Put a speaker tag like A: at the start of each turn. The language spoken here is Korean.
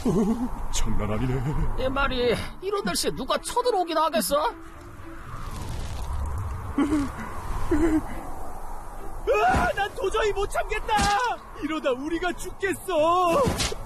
A: 장난 아니네.
B: 내 말이 이런 날씨에 누가 쳐들어오긴 하겠어?
C: 난 도저히 못 참겠다. 이러다 우리가 죽겠어.